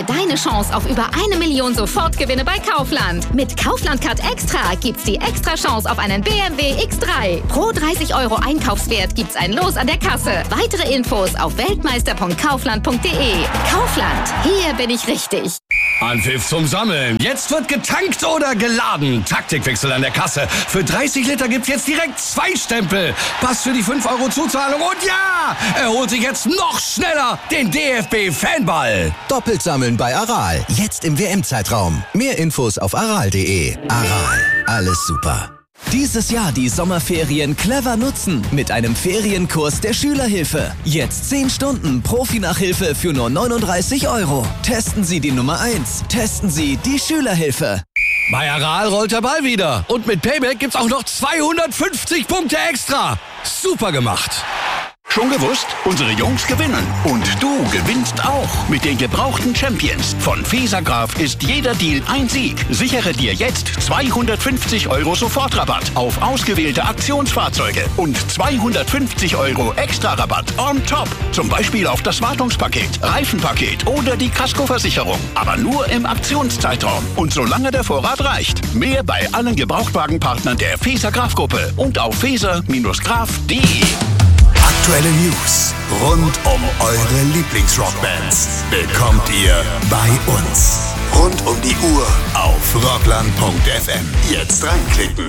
deine Chance auf über 1 Million Sofortgewinne bei Kaufland. Mit Kaufland Card Extra gibt's die extra Chance auf einen BMW X3. Pro 30 € Einkaufswert gibt's ein Los an der Kasse. Weitere Infos auf weltmeister.kaufland.de. Kaufland, hier bin ich richtig. Anpfiff zum Sammeln. Jetzt wird getankt oder geladen. Taktikwechsel an der Kasse. Für 30 Liter gibt's jetzt direkt 2 Stempel. Pass für die 5 € Zuzahlung und ja, er holt sich jetzt noch schneller den DFB-Fanball. Doppelt sammeln bei Aral. Jetzt im WM-Zeitraum. Mehr Infos auf aral.de. Aral, alles super. Dieses Jahr die Sommerferien clever nutzen mit einem Ferienkurs der Schülerhilfe. Jetzt 10 Stunden Profi-Nachhilfe für nur 39 €. Testen Sie die Nummer 1. Testen Sie die Schülerhilfe. Bei Aral rollt der Ball wieder. Und mit Payback gibt's auch noch 250 Punkte extra. Super gemacht. Schon gewusst? Unsere Jungs gewinnen. Und du gewinnst auch. Mit den gebrauchten Champions von Fesergraf ist jeder Deal ein Sieg. Sichere dir jetzt 250 € Sofortrabatt auf ausgewählte Aktionsfahrzeuge und 250 € extra Rabatt on top. Zum Beispiel auf das Wartungspaket, Reifenpaket oder die Kaskoversicherung. Aber nur im Aktionszeitraum und solange der Vorrat reicht. Mehr bei allen Gebrauchtwagenpartnern der Fesergraf-Gruppe und auf feser-graf.de. Aktuelle News rund um eure Lieblingsrockbands bekommt ihr bei uns. Rund um die Uhr auf rockland.fm. Jetzt reinklicken.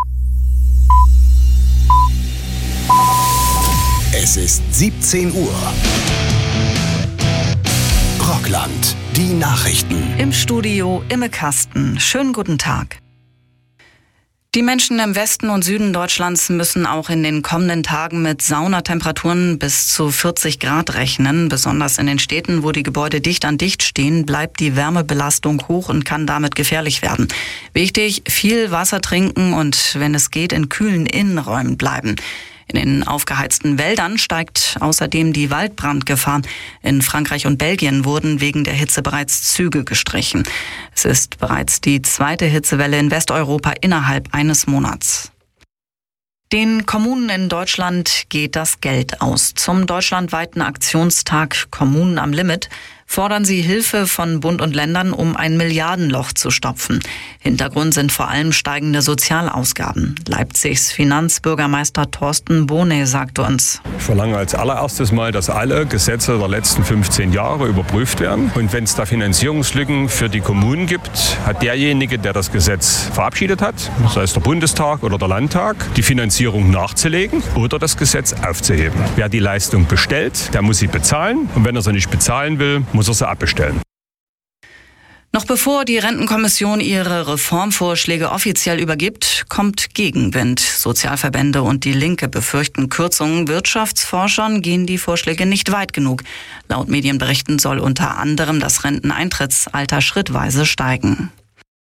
Es ist 17 Uhr. Rockland, die Nachrichten. Im Studio Imme Kasten. Schönen guten Tag. Die Menschen im Westen und Süden Deutschlands müssen auch in den kommenden Tagen mit Saunatemperaturen bis zu 40 Grad rechnen. Besonders in den Städten, wo die Gebäude dicht an dicht stehen, bleibt die Wärmebelastung hoch und kann damit gefährlich werden. Wichtig, viel Wasser trinken und, wenn es geht, in kühlen Innenräumen bleiben. In den aufgeheizten Wäldern steigt außerdem die Waldbrandgefahr. In Frankreich und Belgien wurden wegen der Hitze bereits Züge gestrichen. Es ist bereits die 2. Hitzewelle in Westeuropa innerhalb eines Monats. Den Kommunen in Deutschland geht das Geld aus. Zum deutschlandweiten Aktionstag Kommunen am Limit fordern sie Hilfe von Bund und Ländern, um ein Milliardenloch zu stopfen. Hintergrund sind vor allem steigende Sozialausgaben. Leipzigs Finanzbürgermeister Thorsten Bohne sagte uns: Ich verlange als allererstes mal, dass alle Gesetze der letzten 15 Jahre überprüft werden. Und wenn es da Finanzierungslücken für die Kommunen gibt, hat derjenige, der das Gesetz verabschiedet hat, sei es der Bundestag oder der Landtag, die Finanzierung nachzulegen oder das Gesetz aufzuheben. Wer die Leistung bestellt, der muss sie bezahlen. Und wenn er sie nicht bezahlen will, muss er sie abbestellen. Noch bevor die Rentenkommission ihre Reformvorschläge offiziell übergibt, kommt Gegenwind. Sozialverbände und die Linke befürchten Kürzungen. Wirtschaftsforschern gehen die Vorschläge nicht weit genug. Laut Medienberichten soll unter anderem das Renteneintrittsalter schrittweise steigen.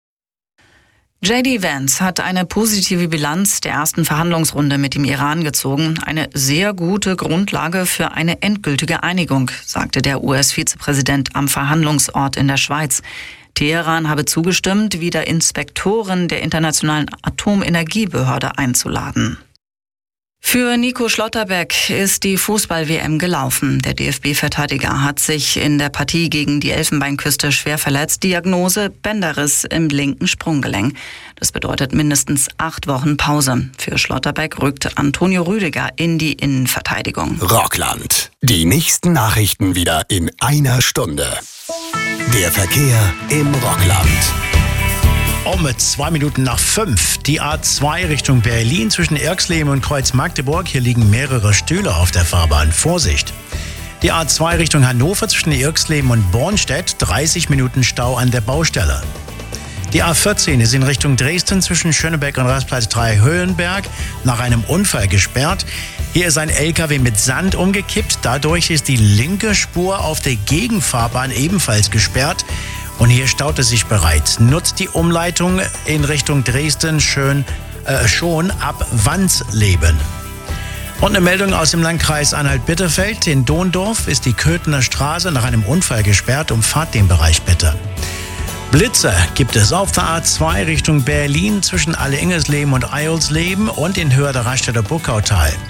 J.D. Vance hat eine positive Bilanz der ersten Verhandlungsrunde mit dem Iran gezogen. Eine sehr gute Grundlage für eine endgültige Einigung, sagte der US-Vizepräsident am Verhandlungsort in der Schweiz. Teheran habe zugestimmt, wieder Inspektoren der Internationalen Atomenergiebehörde einzuladen. Für Nico Schlotterbeck ist die Fußball-WM gelaufen. Der DFB-Verteidiger hat sich in der Partie gegen die Elfenbeinküste schwer verletzt. Diagnose: Bänderriss im linken Sprunggelenk. Das bedeutet mindestens 8 Wochen Pause. Für Schlotterbeck rückt Antonio Rüdiger in die Innenverteidigung. Rockland. Die nächsten Nachrichten wieder in einer Stunde. Der Verkehr im Rockland. Um 2 Minuten nach 5. Die A2 Richtung Berlin zwischen Irxleben und Kreuz Magdeburg. Hier liegen mehrere Stühle auf der Fahrbahn. Vorsicht! Die A2 Richtung Hannover zwischen Irxleben und Bornstedt. 30 Minuten Stau an der Baustelle. Die A14 ist in Richtung Dresden zwischen Schönebeck und Rastplatz 3 Höhenberg nach einem Unfall gesperrt. Hier ist ein LKW mit Sand umgekippt. Dadurch ist die linke Spur auf der Gegenfahrbahn ebenfalls gesperrt. Und hier staut es sich bereits. Nutzt die Umleitung in Richtung Dresden schon ab Wandsleben. Und eine Meldung aus dem Landkreis Anhalt-Bitterfeld. In Dondorf ist die Köthener Straße nach einem Unfall gesperrt. Umfahrt den Bereich bitte. Blitze gibt es auf der A2 Richtung Berlin zwischen Alle-Ingersleben und Eilsleben und in Höhe der Raststätter Buckautal.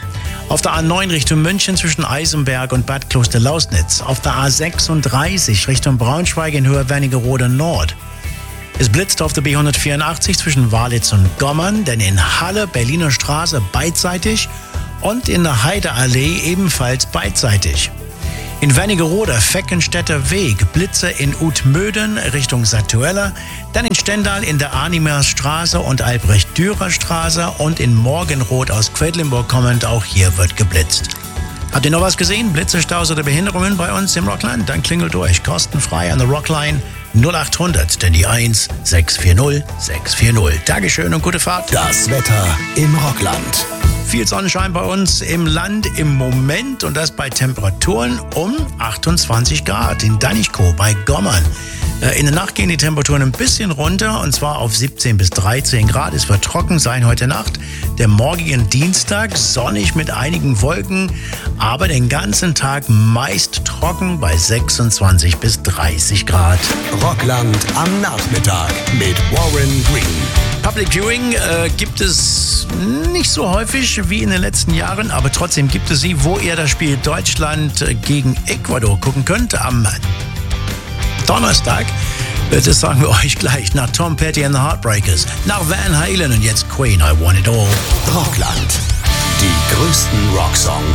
Auf der A9 Richtung München zwischen Eisenberg und Bad Kloster-Lausnitz. Auf der A36 Richtung Braunschweig in Höhe Wernigerode Nord. Es blitzt auf der B184 zwischen Walitz und Gommern, denn in Halle, Berliner Straße beidseitig und in der Heideallee ebenfalls beidseitig. In Wernigerode, Feckenstädter Weg, Blitze in Utmöden Richtung Satuella, dann in Stendal in der Arnimerstraße und Albrecht-Dürer-Straße und in Morgenroth aus Quedlinburg kommend, auch hier wird geblitzt. Habt ihr noch was gesehen? Blitze, Staus oder Behinderungen bei uns im Rockland? Dann klingelt durch, kostenfrei an der Rockline 0800, denn die 1 640 640. Dankeschön und gute Fahrt. Das Wetter im Rockland. Viel Sonnenschein bei uns im Land im Moment und das bei Temperaturen um 28 Grad in Danichkow bei Gommern. In der Nacht gehen die Temperaturen ein bisschen runter und zwar auf 17 bis 13 Grad. Es wird trocken sein heute Nacht. Der morgigen Dienstag sonnig mit einigen Wolken, aber den ganzen Tag meist trocken bei 26 bis 30 Grad. Rockland am Nachmittag mit Warren Green. Public Viewing gibt es nicht so häufig wie in den letzten Jahren, aber trotzdem gibt es sie, wo ihr das Spiel Deutschland gegen Ecuador gucken könnt am Donnerstag. Das sagen wir euch gleich nach Tom Petty and the Heartbreakers, nach Van Halen und jetzt Queen, I Want It All. Rockland. Die größten Rocksongs